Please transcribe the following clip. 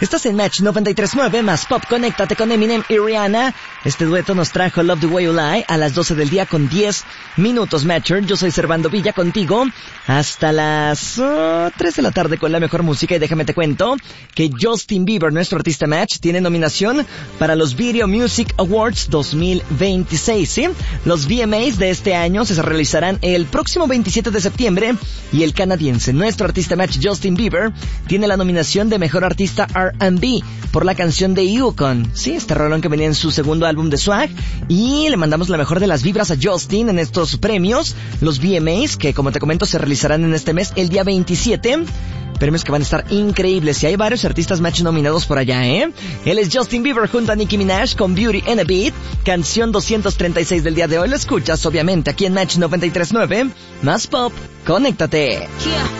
Estás en Match 93.9 más Pop. Conéctate con Eminem y Rihanna. Este dueto nos trajo Love the Way You Lie a las 12 del día con 10 minutos, Matcher. Yo soy Servando Villa contigo hasta las 3 de la tarde con la mejor música. Y déjame te cuento que Justin Bieber, nuestro artista Match, tiene nominación para los Video Music Awards 2026, ¿sí? Los VMAs de este año se realizarán el próximo 27 de septiembre y el canadiense, nuestro artista Match, Justin Bieber, tiene la nominación de Mejor Artista R&B por la canción de Yukon, sí, este rolón que venía en su segundo álbum de Swag, y le mandamos la mejor de las vibras a Justin en estos premios, los VMAs, que como te comento se realizarán en este mes, el día 27, premios que van a estar increíbles, y hay varios artistas Match nominados por allá, ¿eh? Él es Justin Bieber junto a Nicki Minaj con Beauty and a Beat, canción 236 del día de hoy, lo escuchas obviamente aquí en Match 93.9, más Pop, conéctate. Yeah.